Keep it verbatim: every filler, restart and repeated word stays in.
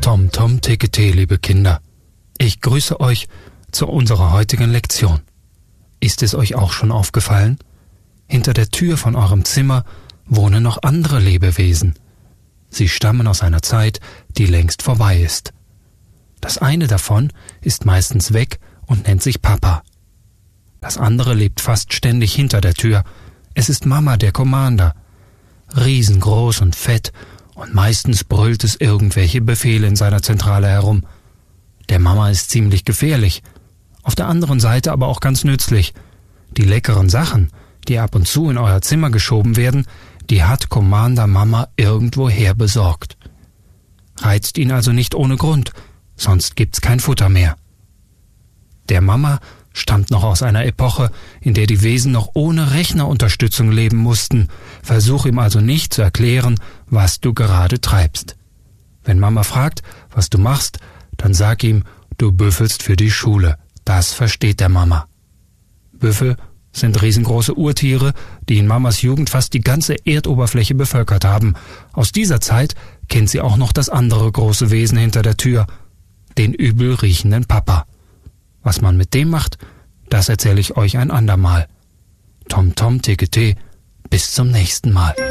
Tom Tom Tekete, liebe Kinder. Ich grüße euch zu unserer heutigen Lektion. Ist es euch auch schon aufgefallen? Hinter der Tür von eurem Zimmer wohnen noch andere Lebewesen. Sie stammen aus einer Zeit, die längst vorbei ist. Das eine davon ist meistens weg und nennt sich Papa. Das andere lebt fast ständig hinter der Tür. Es ist Mama, der Commander. Riesengroß und fett, und meistens brüllt es irgendwelche Befehle in seiner Zentrale herum. Der Mama ist ziemlich gefährlich, auf der anderen Seite aber auch ganz nützlich. Die leckeren Sachen, die ab und zu in euer Zimmer geschoben werden, die hat Commander Mama irgendwoher besorgt. Reizt ihn also nicht ohne Grund, sonst gibt's kein Futter mehr. Der Mama stammt noch aus einer Epoche, in der die Wesen noch ohne Rechnerunterstützung leben mussten. Versuch ihm also nicht zu erklären, was du gerade treibst. Wenn Mama fragt, was du machst, dann sag ihm, du büffelst für die Schule. Das versteht der Mama. Büffel sind riesengroße Urtiere, die in Mamas Jugend fast die ganze Erdoberfläche bevölkert haben. Aus dieser Zeit kennt sie auch noch das andere große Wesen hinter der Tür, den übel riechenden Papa. Was man mit dem macht, das erzähle ich euch ein andermal. Tom Tom Tekete, bis zum nächsten Mal.